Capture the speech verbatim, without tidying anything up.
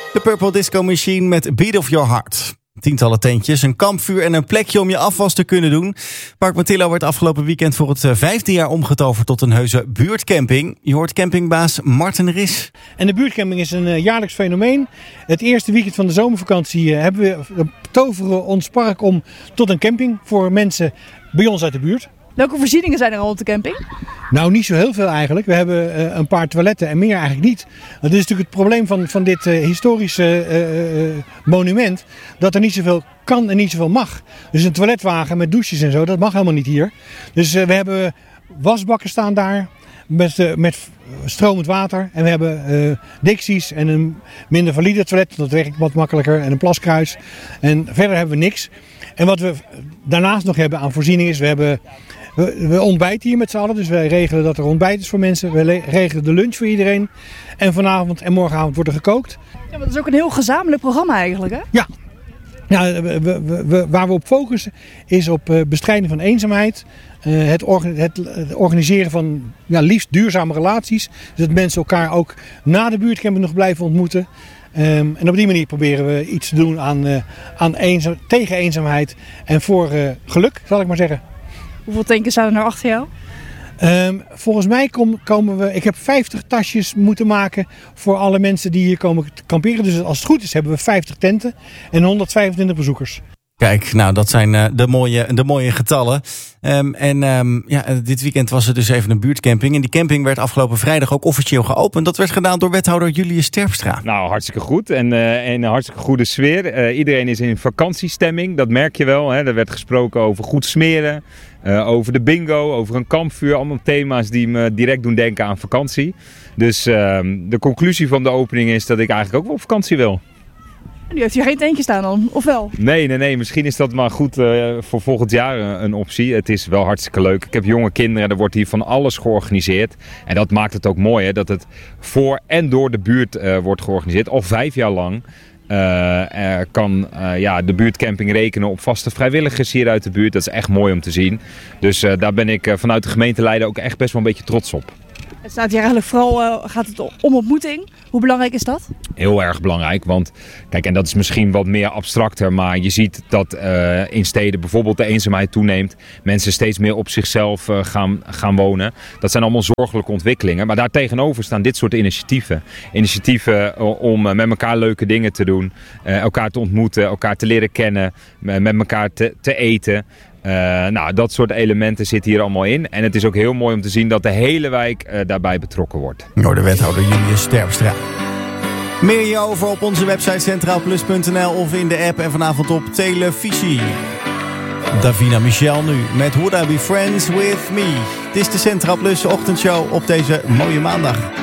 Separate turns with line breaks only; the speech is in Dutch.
De Purple Disco Machine met Beat of Your Heart. Tientallen tentjes, een kampvuur en een plekje om je afwas te kunnen doen. Park Matillo werd afgelopen weekend voor het vijfde jaar omgetoverd tot een heuse buurtcamping. Je hoort campingbaas Martin Ris.
En de buurtcamping is een uh, jaarlijks fenomeen. Het eerste weekend van de zomervakantie uh, hebben we, uh, toveren we ons park om tot een camping voor mensen bij ons uit de buurt.
Welke voorzieningen zijn er al op de camping?
Nou, niet zo heel veel eigenlijk. We hebben uh, een paar toiletten en meer eigenlijk niet. Dat is natuurlijk het probleem van, van dit uh, historische uh, uh, monument. Dat er niet zoveel kan en niet zoveel mag. Dus een toiletwagen met douches en zo, dat mag helemaal niet hier. Dus uh, we hebben wasbakken staan daar met, uh, met stromend water. En we hebben uh, Dixies en een minder valide toilet. Dat werkt wat makkelijker. En een plaskruis. En verder hebben we niks. En wat we daarnaast nog hebben aan voorzieningen is, we hebben... We, we ontbijten hier met z'n allen, dus wij regelen dat er ontbijt is voor mensen. We le- regelen de lunch voor iedereen. En vanavond en morgenavond wordt er gekookt.
Ja, maar dat is ook een heel gezamenlijk programma eigenlijk, hè?
Ja. Ja, we, we, we, waar we op focussen is op uh, bestrijding van eenzaamheid. Uh, het, orga- het, het organiseren van ja, liefst duurzame relaties. Dus dat mensen elkaar ook na de buurtcamping nog blijven ontmoeten. Um, en op die manier proberen we iets te doen aan, uh, aan eenzaam, tegen eenzaamheid en voor uh, geluk, zal ik maar zeggen.
Hoeveel tankers staan er nou achter jou?
Um, volgens mij kom, komen we... Ik heb vijftig tasjes moeten maken voor alle mensen die hier komen kamperen. Dus als het goed is hebben we vijftig tenten en honderdvijfentwintig bezoekers.
Kijk, nou dat zijn uh, de, mooie, de mooie getallen. Um, en um, ja, dit weekend was er dus even een buurtcamping. En die camping werd afgelopen vrijdag ook officieel geopend. Dat werd gedaan door wethouder Julius Terpstra.
Nou, hartstikke goed. En, uh, en een hartstikke goede sfeer. Uh, iedereen is in vakantiestemming, dat merk je wel. Hè. Er werd gesproken over goed smeren, uh, over de bingo, over een kampvuur. Allemaal thema's die me direct doen denken aan vakantie. Dus uh, de conclusie van de opening is dat ik eigenlijk ook wel op vakantie wil.
En nu heeft hier geen tentje staan dan, of wel?
Nee, nee, nee. Misschien is dat maar goed uh, voor volgend jaar een, een optie. Het is wel hartstikke leuk. Ik heb jonge kinderen, er wordt hier van alles georganiseerd. En dat maakt het ook mooi, hè, dat het voor en door de buurt uh, wordt georganiseerd. Al vijf jaar lang uh, uh, kan uh, ja, de buurtcamping rekenen op vaste vrijwilligers hier uit de buurt. Dat is echt mooi om te zien. Dus uh, daar ben ik uh, vanuit de gemeente Leiden ook echt best wel een beetje trots op.
Het staat hier eigenlijk vooral, uh, gaat het om ontmoeting. Hoe belangrijk is dat?
Heel erg belangrijk, want kijk, en dat is misschien wat meer abstracter, maar je ziet dat uh, in steden bijvoorbeeld de eenzaamheid toeneemt. Mensen steeds meer op zichzelf uh, gaan, gaan wonen. Dat zijn allemaal zorgelijke ontwikkelingen, maar daartegenover staan dit soort initiatieven. Initiatieven uh, om uh, met elkaar leuke dingen te doen, uh, elkaar te ontmoeten, elkaar te leren kennen, uh, met elkaar te, te eten. Uh, nou, dat soort elementen zitten hier allemaal in. En het is ook heel mooi om te zien dat de hele wijk uh, daarbij betrokken wordt.
Door de wethouder Julius Terpstra. Meer hierover op onze website centraal plus punt n l of in de app en vanavond op televisie. Davina Michel nu met Would I Be Friends With Me. Het is de Centraal Plus ochtendshow op deze mooie maandag.